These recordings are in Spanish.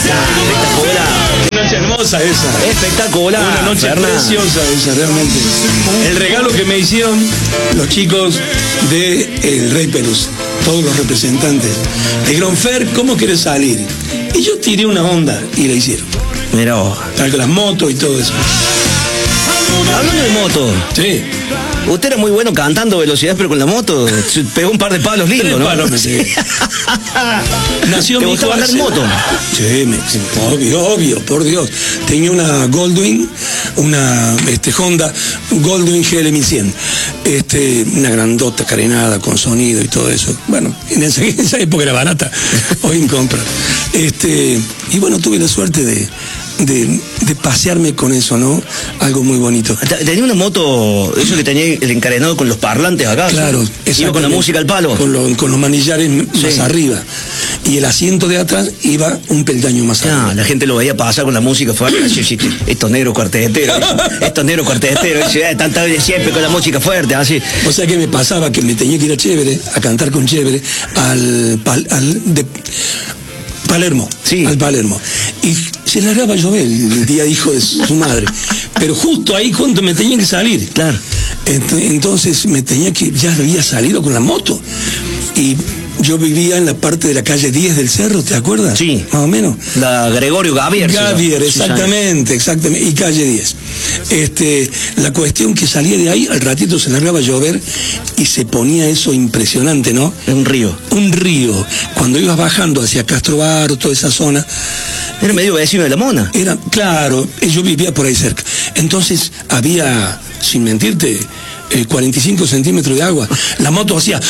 Espectacular. Qué noche hermosa esa. Espectacular. Una noche Fernando. preciosa esa, realmente. El regalo que me hicieron los chicos de El Rey Pelusa, todos los representantes. Le dijeron, Fer, ¿cómo querés salir? Y yo tiré una onda y la hicieron. Mira vos. Tal con las motos y todo eso. Hablando de moto, Sí. usted era muy bueno cantando velocidad, pero con la moto se pegó un par de palos lindos, Tres ¿no? palos me pegué. Nació ¿Te mi gustaba hijo andar en moto? Sí, obvio, por Dios. Tenía una Goldwing, una Honda Goldwing GL 1100. Una grandota carenada con sonido y todo eso. Bueno, en esa época era barata, hoy en compra. Y bueno, tuve la suerte de pasearme con eso, ¿no? Algo muy bonito. Tenía una moto, eso que tenía el encarenado con los parlantes acá. Claro, iba con la música al palo. Con los manillares más arriba. Y el asiento de atrás iba un peldaño más arriba. La gente lo veía pasar con la música fuerte. Estos negros cuarteteros. Estos negros cuarteteros. Tanta vez siempre con la música fuerte, así. O sea que me pasaba que me tenía que ir a Chévere, a cantar con Chévere, de Palermo, sí. Al Palermo. Y se largaba a llover el día hijo de su madre. Pero justo ahí cuando me tenía que salir. Claro. Entonces me tenía que, ya había salido con la moto. Y yo vivía en la parte de la calle 10 del Cerro, ¿te acuerdas? Sí. Más o menos. La Gregorio Gavier. Gavier, exactamente. Y calle 10. La cuestión que salía de ahí, al ratito se largaba a llover y se ponía eso impresionante, ¿no? Un río. Un río. Cuando ibas bajando hacia Castro Bar, toda esa zona. Era medio vecino de La Mona. Claro, yo vivía por ahí cerca. Entonces había, sin mentirte, 45 centímetros de agua. La moto hacía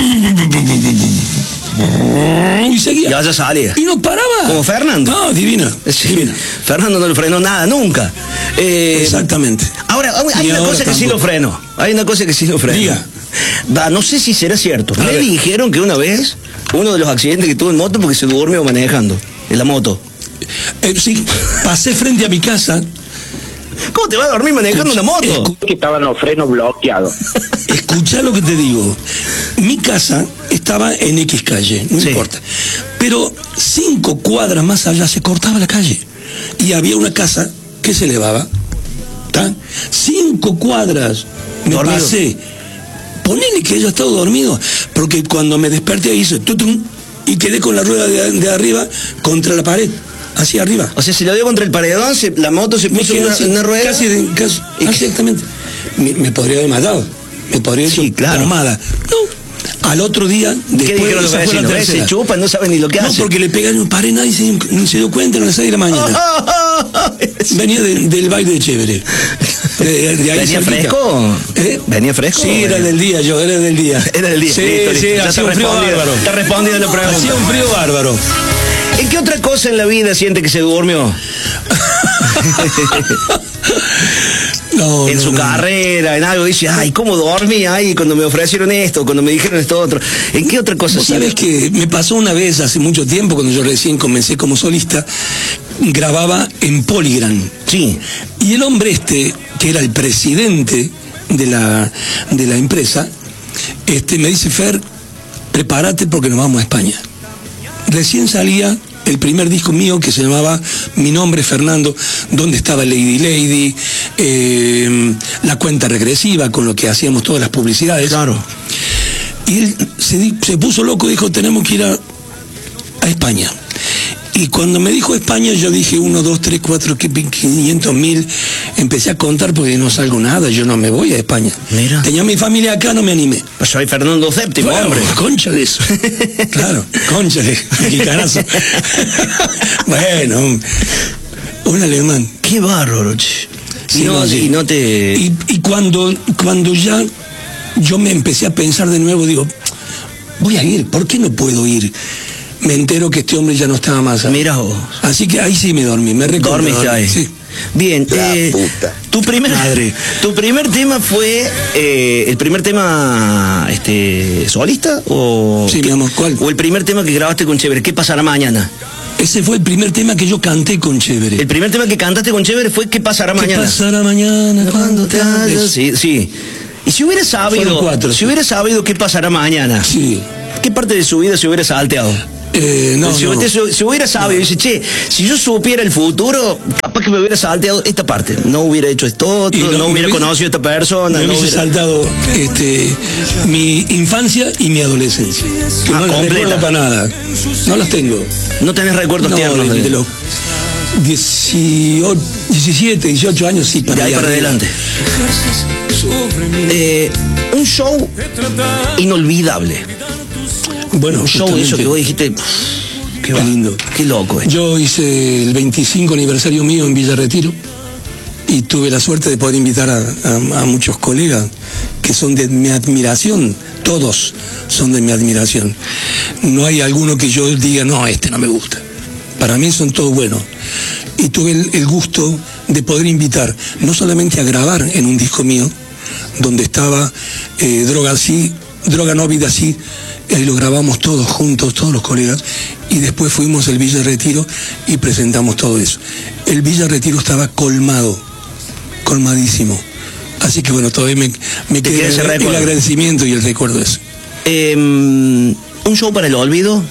y seguía. Ya salía. Y no paraba. Como Fernando. No, divina. Sí. Divina. Fernando no le frenó nada, nunca. Exactamente. Ahora, hay una cosa que sí lo frenó. Hay una cosa que sí lo frenó. Diga. No sé si será cierto. A Me ver. dijeron que una vez, uno de los accidentes que tuvo en moto porque se durmió manejando en la moto. Sí, pasé frente a mi casa. ¿Cómo te vas a dormir manejando una moto? Que estaban los frenos bloqueados. Escuchá lo que te digo. Mi casa estaba en X calle, no Sí. importa. Pero 5 cuadras más allá se cortaba la calle. Y había una casa que se elevaba. ¿Está? 5 cuadras me Dormido. pasé. Ponele que haya estado dormido. Porque cuando me desperté hice tutum, y quedé con la rueda de arriba contra la pared. Hacia arriba. O sea, se lo dio contra el paredón, la moto se puso en una rueda. Casi, exactamente. Me podría haber matado. Me podría haber hecho claro. Tomada. No. Al otro día, ¿Qué después dijeron los esa fue la vecinos? tercera. Se chupan, no saben ni lo que No, hacen. porque le pegaron un pared, nadie se dio cuenta a las 6 de la mañana. Venía del baile de Chévere. De ahí ¿Venía cerquita. fresco? ¿Venía fresco? Sí, era del día, era del día. Era del día. Sí, Listo, sí, listo. Ya hacía un frío bárbaro. Está respondiendo la pregunta. Hacía un frío bárbaro. ¿En qué otra cosa en la vida siente que se durmió? No, En su carrera, en algo, dice, ay, ¿cómo dormí? Ay, cuando me ofrecieron esto, cuando me dijeron esto otro. ¿En qué otra cosa? Vos sabés que me pasó una vez hace mucho tiempo, cuando yo recién comencé como solista, grababa en Polygram. Sí. Y el hombre que era el presidente de la empresa, me dice, Fer, prepárate porque nos vamos a España. Recién salía el primer disco mío que se llamaba Mi Nombre es Fernando, donde estaba Lady, la cuenta regresiva, con lo que hacíamos todas las publicidades. Claro. Y él se puso loco, dijo, tenemos que ir a España. Y cuando me dijo España, yo dije 1, 2, 3, 4, 500.000. Empecé a contar porque no salgo nada, yo no me voy a España. Mira. Tenía mi familia acá, no me animé. Pues soy Fernando VII, Bueno, hombre. concha de eso. Claro, concha de mexicanazo. Bueno, un alemán. Qué bárbaro, che. Sí, Y no te... Y cuando ya yo me empecé a pensar de nuevo, digo, voy a ir, ¿por qué no puedo ir? Me entero que este hombre ya no estaba más. Mira vos. Así que ahí sí me dormí, me recuerdo. Dormiste ahí. Sí. Bien, puta. tu primer tema fue el primer tema solista o Sí, mi amor, ¿cuál? o el primer tema que grabaste con Chévere, ¿qué pasará mañana? Ese fue el primer tema que yo canté con Chévere. El primer tema que cantaste con Chévere fue ¿Qué pasará ¿Qué mañana? pasará mañana cuando te halles? Sí, sí. Y si hubiera Fueron 4, sabido qué pasará mañana, Sí. ¿qué parte de su vida se hubiera salteado? No, si, no. usted si hubiera sabido, dice, che, si yo supiera el futuro, capaz que me hubiera salteado esta parte. No hubiera hecho esto otro, no hubiera conocido a esta persona. Me hubiese saltado mi infancia y mi adolescencia. Que no las recuerdo para nada. No las tengo. No tenés recuerdos tiernos de los 17, 18 años, sí, para ahí para adelante. Un show inolvidable. Bueno, un show de eso que vos dijiste, qué lindo, qué loco. Yo hice el 25 aniversario mío en Villa Retiro y tuve la suerte de poder invitar a muchos colegas que son de mi admiración. Todos son de mi admiración. No hay alguno que yo diga, no, este no me gusta. Para mí son todos buenos. Y tuve el gusto de poder invitar, no solamente a grabar en un disco mío, donde estaba Droga No Vida Sí, ahí lo grabamos todos juntos, todos los colegas, y después fuimos al Villa Retiro y presentamos todo eso. El Villa Retiro estaba colmadísimo. Así que bueno, todavía me queda el agradecimiento y el recuerdo de eso. ¿Un show para el olvido?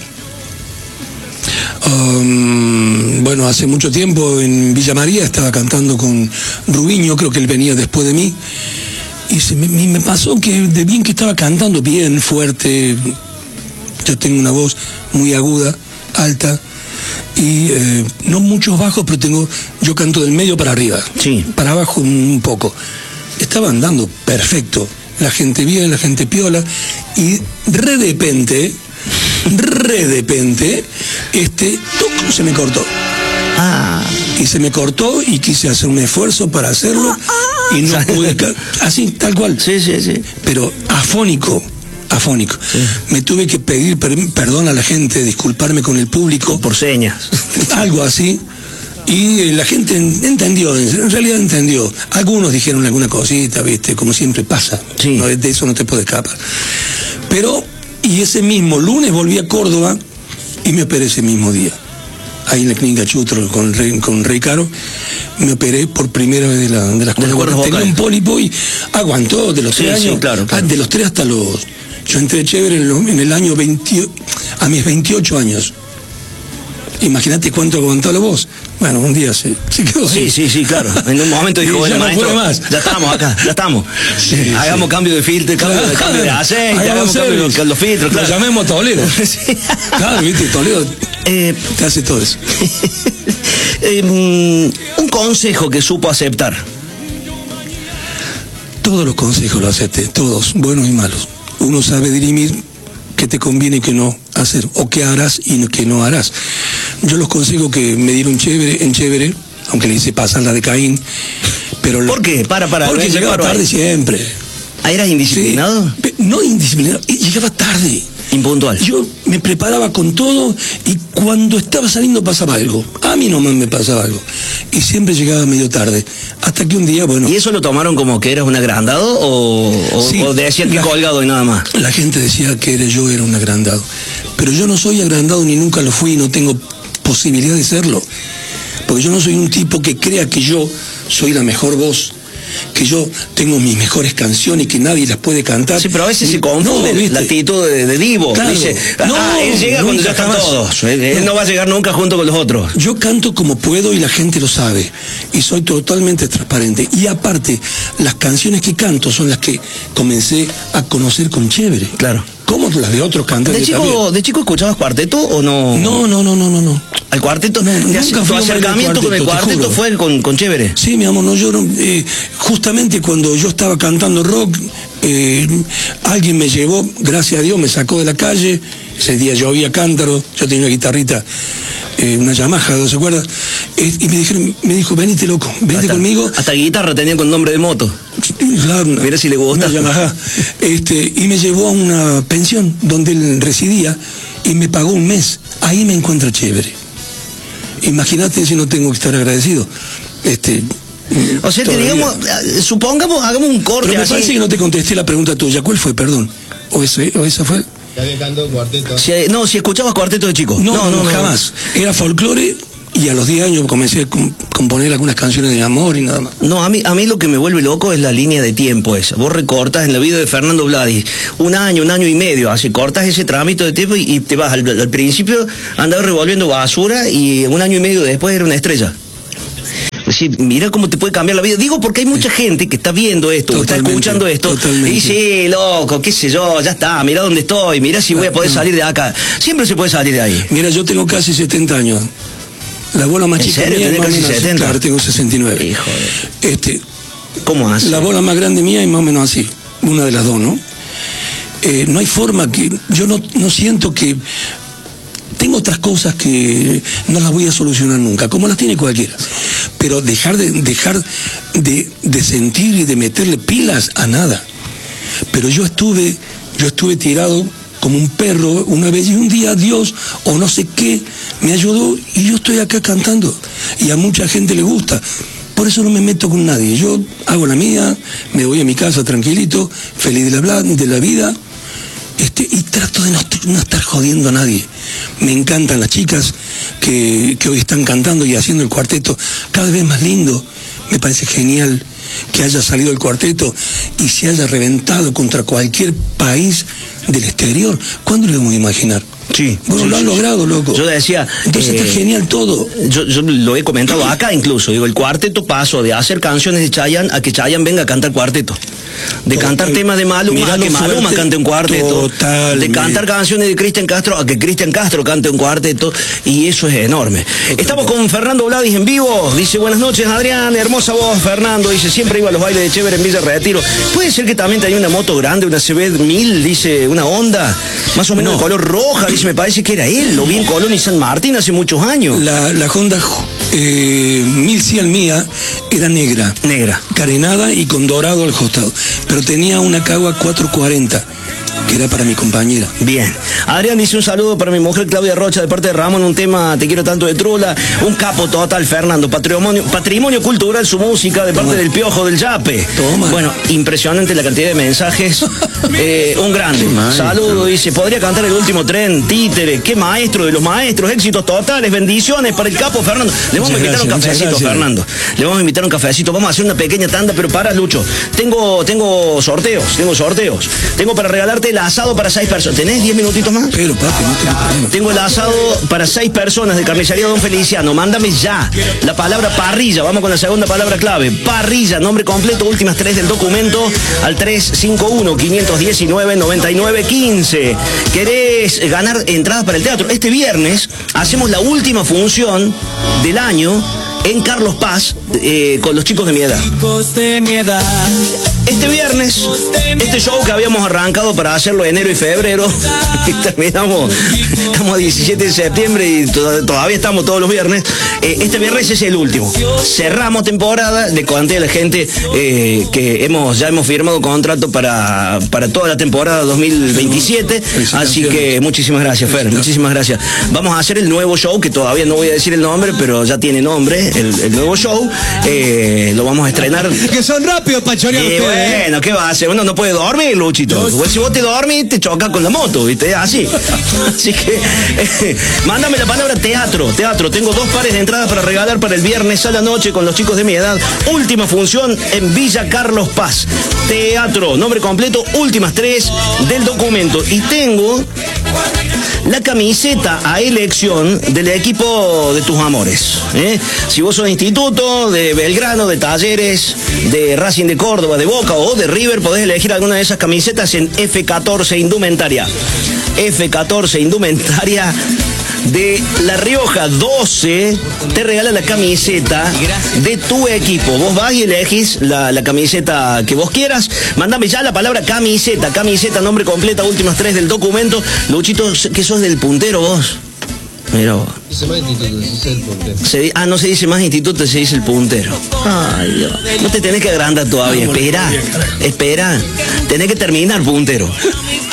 Bueno, hace mucho tiempo en Villa María estaba cantando con Rubiño, creo que él venía después de mí, y me pasó que de bien que estaba cantando, bien fuerte, yo tengo una voz muy aguda, alta, y no muchos bajos, pero yo canto del medio para arriba, sí, para abajo un poco. Estaba andando perfecto, la gente bien, la gente piola, y de repente, se me cortó. Y se me cortó y quise hacer un esfuerzo para hacerlo y no pude. Así, tal cual. Sí. Pero afónico. Sí. Me tuve que pedir perdón a la gente, disculparme con el público. Por señas. Algo así. Y la gente entendió, en realidad entendió. Algunos dijeron alguna cosita, ¿viste? Como siempre pasa. Sí. No, de eso no te puede escapar. Pero, y ese mismo lunes volví a Córdoba y me operé ese mismo día. Ahí en la clínica Chutro con Rey Caro, me operé por primera vez de las cuerdas vocales. Tenía un pólipo y aguantó de los 3 años. Sí, claro. De los 3 hasta los... Yo entré chévere en el año 20, a mis 28 años. Imagínate cuánto aguantó la voz. Bueno, un día se quedó ahí. Sí, claro. En un momento dijo, bueno, maestro, ya estamos acá, ya estamos. Sí, hagamos cambio de filtro, cambio de aceite, hagamos cambio de los filtros. Claro. Lo llamemos Toledo. Sí. Claro, viste, Toledo te hace todo eso. Un consejo que supo aceptar. Todos los consejos los acepté, todos, buenos y malos. Uno sabe dirimir qué te conviene y qué no hacer, o qué harás y qué no harás. Yo los consejos que me dieron chévere, aunque le hice pasar la de Caín, pero... ¿Por qué? Porque llegaba tarde siempre. ¿Eras indisciplinado? Sí, no indisciplinado, llegaba tarde. Impuntual. Yo me preparaba con todo y cuando estaba saliendo pasaba algo. A mí nomás me pasaba algo. Y siempre llegaba medio tarde. Hasta que un día, bueno... ¿Y eso lo tomaron como que eras un agrandado o decían que colgado y nada más? La gente decía que yo era un agrandado. Pero yo no soy agrandado ni nunca lo fui y no tengo posibilidad de serlo. Porque yo no soy un tipo que crea que yo soy la mejor voz, que yo tengo mis mejores canciones y que nadie las puede cantar. Sí, pero a veces se confunde la actitud de divo. Claro. Dice, él llega cuando ya están todos. Él no va a llegar nunca junto con los otros. Yo canto como puedo y la gente lo sabe. Y soy totalmente transparente. Y aparte, las canciones que canto son las que comencé a conocer con chévere. Claro. Como las de otros cantantes. ¿De chico escuchabas cuarteto o no? No. ¿Al cuarteto? Nunca ¿Tu acercamiento con el cuarteto fue con chévere? Sí, mi amor, justamente cuando yo estaba cantando rock, alguien me llevó, gracias a Dios, me sacó de la calle. Ese día yo oía cántaro, yo tenía una guitarrita, una Yamaha, ¿no se acuerda? Y me dijo, venite loco, venite conmigo. Hasta guitarra tenía con nombre de moto. Claro, mira si le gusta. Una Yamaha. Y me llevó a una pensión donde él residía y me pagó un mes. Ahí me encuentro chévere. Imagínate si no tengo que estar agradecido. O sea que digamos, supongamos, hagamos un corte. Pero me así. parece que no te contesté la pregunta tuya. ¿Cuál fue, perdón? ¿O esa fue? Ya que cantó cuarteto. Si escuchabas cuarteto de chico. No, jamás. Era folclore y a los 10 años comencé a componer algunas canciones de amor y nada más. No, a mí lo que me vuelve loco es la línea de tiempo esa. Vos recortas en la vida de Fernando Vladi un año y medio, así cortas ese trámite de tiempo y te vas. Al principio andabas revolviendo basura y un año y medio después era una estrella. Sí, mira cómo te puede cambiar la vida. Digo porque hay mucha gente que está viendo esto, que está escuchando esto, y dice, loco, qué sé yo, ya está, mira dónde estoy, mira si voy a poder salir de acá. Siempre se puede salir de ahí. Mira, yo tengo casi 70 años. La bola más chica mía es más casi 70. Claro, tengo 69. Hijo de... ¿Cómo hace? La bola más grande mía es más o menos así, una de las dos, ¿no? No hay forma que... Yo no siento que... Tengo otras cosas que no las voy a solucionar nunca, como las tiene cualquiera. Pero dejar de sentir y de meterle pilas a nada. Pero yo estuve tirado como un perro una vez y un día Dios o no sé qué me ayudó y yo estoy acá cantando. Y a mucha gente le gusta. Por eso no me meto con nadie. Yo hago la mía, me voy a mi casa tranquilito, feliz de la vida. Y trato de no estar jodiendo a nadie. Me encantan las chicas que hoy están cantando y haciendo el cuarteto cada vez más lindo. Me parece genial que haya salido el cuarteto y se haya reventado contra cualquier país del exterior. ¿Cuándo lo íbamos a imaginar? Sí. Bueno, lo han logrado, loco. Yo decía... Entonces está genial todo. Yo lo he comentado acá incluso. Digo, el cuarteto pasó de hacer canciones de Chayanne a que Chayanne venga a cantar cuarteto. De cantar temas de Maluma a que Maluma cante un cuarteto. De cantar canciones de Cristian Castro a que Cristian Castro cante un cuarteto. Y eso es enorme. Estamos con Fernando Vladis en vivo. Dice, buenas noches, Adrián. Hermosa voz, Fernando. Dice, siempre iba a los bailes de Chévere en Villa Retiro. Puede ser que también tenía una moto grande, una CB 1000, dice, una Honda, más o menos de color roja. Dice, me parece que era él. Lo vi en Colón y San Martín hace muchos años. La Honda 1100 mía era negra. Negra. Carenada y con dorado al costado. Pero tenía una Cagua 440, que era para mi compañera. Bien. Adrián dice un saludo para mi mujer Claudia Rocha de parte de Ramón, un tema Te quiero tanto de Trula, un capo total, Fernando, patrimonio cultural su música de parte del Piojo del Yape. Toma. Bueno, impresionante la cantidad de mensajes. Un grande. Saludo, dice, podría cantar El último tren, Títere, qué maestro de los maestros, éxitos totales, bendiciones para el capo Fernando. Le vamos a invitar un cafecito, Fernando. Le vamos a invitar un cafecito, vamos a hacer una pequeña tanda, pero para, Lucho, tengo sorteos. Tengo para regalarte el asado para 6 personas. ¿Tenés 10 minutitos más? Pero papi, no tengo problema. Tengo el asado para 6 personas de Carnicería Don Feliciano. Mándame ya la palabra parrilla. Vamos con la segunda palabra clave. Parrilla, nombre completo, últimas 3 del documento al 351-519-9915. ¿Querés ganar entradas para el teatro? Este viernes hacemos la última función del año en Carlos Paz con los chicos de mi edad. Este viernes, este show que habíamos arrancado para hacerlo enero y febrero, y terminamos, estamos a 17 de septiembre y todavía estamos todos los viernes. Este viernes es el último. Cerramos temporada, le conté a la gente que ya hemos firmado contrato para toda la temporada 2027, así que muchísimas gracias, Fer, muchísimas gracias. Vamos a hacer el nuevo show, que todavía no voy a decir el nombre, pero ya tiene nombre, el nuevo show, lo vamos a estrenar. Que son rápidos para chorear ustedes. Bueno, ¿qué va a hacer? Uno no puede dormir, Luchito. Si vos te dormís, te chocas con la moto, ¿viste? Así. Así que, mándame la palabra teatro. Tengo 2 pares de entradas para regalar para el viernes a la noche con los chicos de mi edad. Última función en Villa Carlos Paz. Teatro, nombre completo, últimas 3 del documento. Y tengo la camiseta a elección del equipo de tus amores. Si vos sos de Instituto, de Belgrano, de Talleres, de Racing de Córdoba, de Boca o de River, podés elegir alguna de esas camisetas en F14 Indumentaria. F14 Indumentaria de La Rioja 12 te regala la camiseta de tu equipo. Vos vas y elegís la camiseta que vos quieras. Mándame ya la palabra camiseta, nombre completo, últimas 3 del documento. Luchito, ¿qué sos del puntero vos? Mira vos. Dice más instituto, dice el puntero. No se dice más instituto, se dice el puntero. Ay, Dios. No te tenés que agrandar todavía. Espera. Tenés que terminar puntero.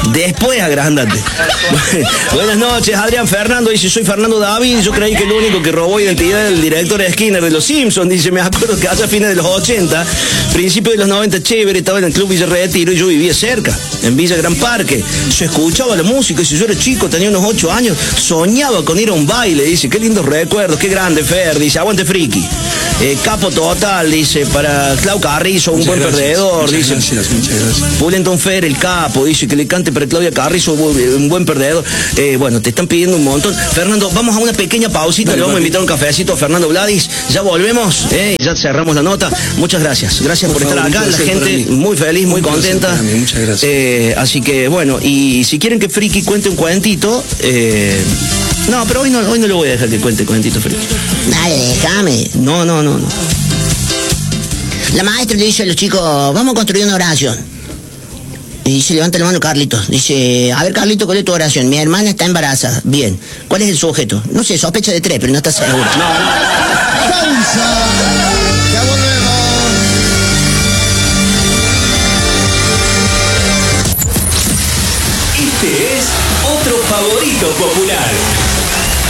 Después agrandate. Buenas noches, Adrián Fernando dice, soy Fernando David, yo creí que el único que robó identidad era el director Skinner de Los Simpsons, dice, me acuerdo que hacia fines de los 80, principios de los 90, chévere, estaba en el Club Villa Retiro y yo vivía cerca, en Villa Gran Parque, se escuchaba la música, y si yo era chico, tenía unos 8 años, soñaba con ir a un baile, dice, qué lindos recuerdos, qué grande Fer, dice, aguante friki. Capo total, dice, para Clau Carrizo, un buen perdedor, dice. Muchas gracias. Pulenton Fer, el capo, dice que le cante para Claudia Carrizo, un buen perdedor. Bueno, te están pidiendo un montón. Fernando, vamos a una pequeña pausita, le vamos a invitar un cafecito a Fernando Vladis. Ya volvemos, ya cerramos la nota. Muchas gracias. Gracias por estar acá. La gente muy feliz, muy contenta. Muchas gracias. Así que, bueno, y si quieren que Friki cuente un cuentito, no, pero hoy no lo voy a dejar que cuente cuentito Friki. Dale, déjame. No. La maestra le dice a los chicos, vamos a construir una oración. Y dice, levanta la mano Carlitos. Dice, a ver Carlitos, ¿cuál es tu oración? Mi hermana está embarazada. Bien. ¿Cuál es el sujeto? No sé, sospecha de 3, pero no está seguro. No. Pausa.